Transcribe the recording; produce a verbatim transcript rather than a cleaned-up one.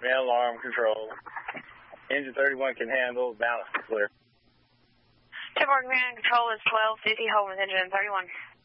Man alarm control. Engine thirty-one can handle, balance is clear. Tip Mark Man control is twelve fifty, hold with engine thirty-one.